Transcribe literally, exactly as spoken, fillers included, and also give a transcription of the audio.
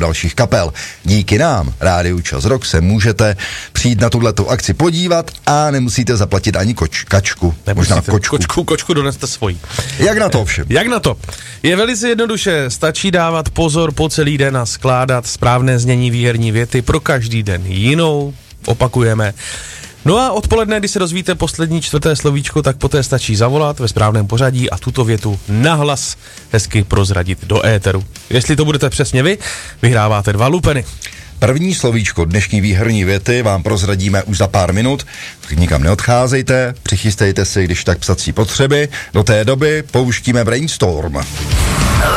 dalších kapel. Díky nám, Rádiu Čas Rock, se můžete přijít na tuhletu akci podívat a nemusíte zaplatit ani koč, kačku. Nemusíte. Možná kočku. Kočku, kočku doneste svojí. Jak na to ovšem? Jak na to? Je velice jednoduše, stačí dávat pozor po celý den a skládat správné znění výherní věty pro každý den jinou, opakujeme. No a odpoledne, když se dozvíte poslední čtvrté slovíčko, tak poté stačí zavolat ve správném pořadí a tuto větu nahlas hezky prozradit do éteru. Jestli to budete přesně vy, vyhráváte dva lupeny. První slovíčko dnešní výherní věty vám prozradíme už za pár minut. Nikam neodcházejte, přichystejte si, když tak psací potřeby. Do té doby pouštíme Brainstorm.